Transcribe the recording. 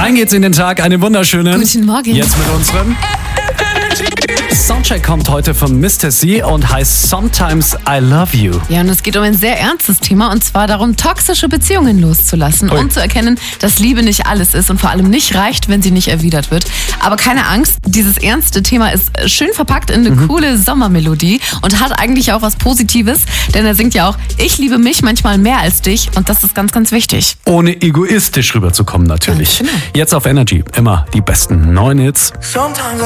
Rein geht's in den Tag, einen wunderschönen. Guten Morgen. Jetzt mit unserem Soundcheck kommt heute von Mr. C und heißt Sometimes I Love You. Ja, und es geht um ein sehr ernstes Thema, und zwar darum, toxische Beziehungen loszulassen und zu erkennen, dass Liebe nicht alles ist und vor allem nicht reicht, wenn sie nicht erwidert wird. Aber keine Angst, dieses ernste Thema ist schön verpackt in eine coole Sommermelodie und hat eigentlich auch was Positives, denn er singt ja auch, ich liebe mich manchmal mehr als dich, und das ist ganz, ganz wichtig. Ohne egoistisch rüberzukommen natürlich. Ja, genau. Jetzt auf Energy, immer die besten neuen Hits. Sometimes